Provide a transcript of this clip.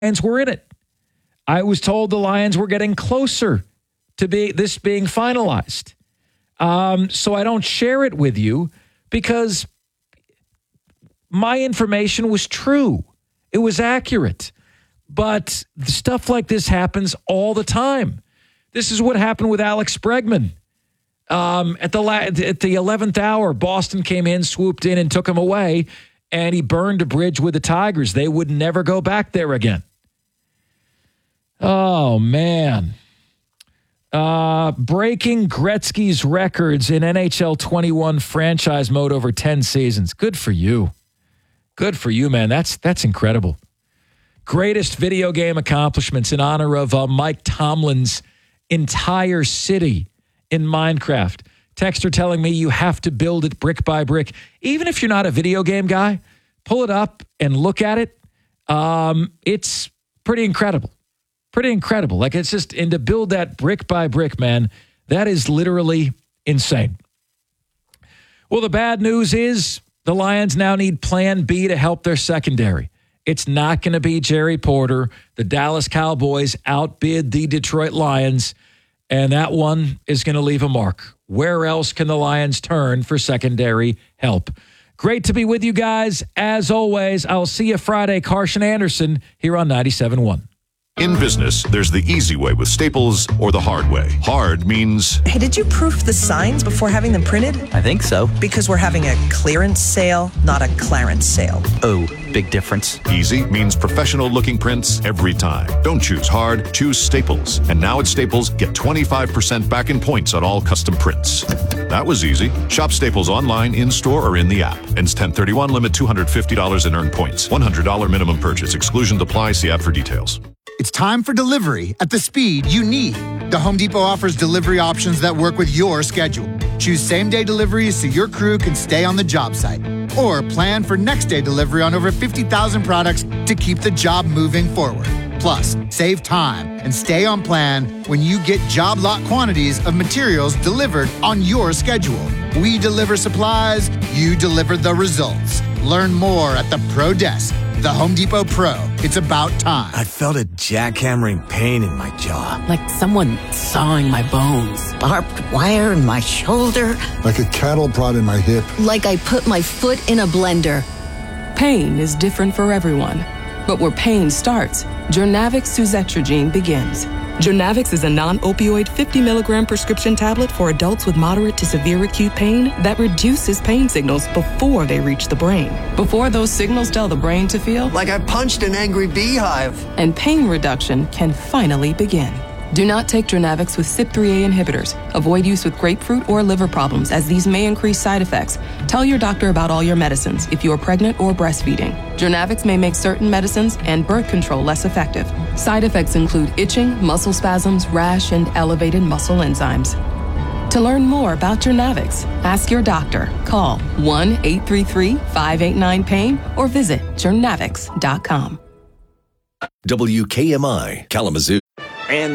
Lions were in it. I was told the Lions were getting closer to this being finalized. So I don't share it with you because my information was true. It was accurate. But stuff like this happens all the time. This is what happened with Alex Bregman. At the 11th hour, Boston came in, swooped in, and took him away, and he burned a bridge with the Tigers. They would never go back there again. Oh, man. Breaking Gretzky's records in NHL 21 franchise mode over 10 seasons. Good for you. Good for you, man. That's incredible. Greatest video game accomplishments in honor of Mike Tomlin's entire city in Minecraft. Texter telling me you have to build it brick by brick. Even if you're not a video game guy, pull it up and look at it. It's pretty incredible. Pretty incredible. Like, it's just, and to build that brick by brick, man, that is literally insane. Well, the bad news is the Lions now need plan B to help their secondary. It's not going to be Jerry Porter. The Dallas Cowboys outbid the Detroit Lions, and that one is going to leave a mark. Where else can the Lions turn for secondary help? Great to be with you guys. As always, I'll see you Friday. Carson Anderson here on 97.1. In business, there's the easy way with Staples or the hard way. Hard means... Hey, did you proof the signs before having them printed? I think so. Because we're having a clearance sale, not a Clarence sale. Oh, big difference. Easy means professional-looking prints every time. Don't choose hard, choose Staples. And now at Staples, get 25% back in points on all custom prints. That was easy. Shop Staples online, in-store, or in the app. Ends 10/31, limit $250 in earned points. $100 minimum purchase. Exclusions apply. See app for details. It's time for delivery at the speed you need. The Home Depot offers delivery options that work with your schedule. Choose same-day deliveries so your crew can stay on the job site. Or plan for next-day delivery on over 50,000 products to keep the job moving forward. Plus, save time and stay on plan when you get job lot quantities of materials delivered on your schedule. We deliver supplies, you deliver the results. Learn more at the Pro Desk. The Home Depot Pro. It's about time. I felt a jackhammering pain in my jaw. Like someone sawing my bones. Barbed wire in my shoulder. Like a cattle prod in my hip. Like I put my foot in a blender. Pain is different for everyone. But where pain starts, Journavx suzetrigine begins. Journavx is a non-opioid 50-milligram prescription tablet for adults with moderate to severe acute pain that reduces pain signals before they reach the brain. Before those signals tell the brain to feel like I punched an angry beehive. And pain reduction can finally begin. Do not take Journavx with CYP3A inhibitors. Avoid use with grapefruit or liver problems, as these may increase side effects. Tell your doctor about all your medicines if you are pregnant or breastfeeding. Journavx may make certain medicines and birth control less effective. Side effects include itching, muscle spasms, rash, and elevated muscle enzymes. To learn more about Journavx, ask your doctor. Call 1-833-589-PAIN or visit journavx.com. WKMI Kalamazoo. And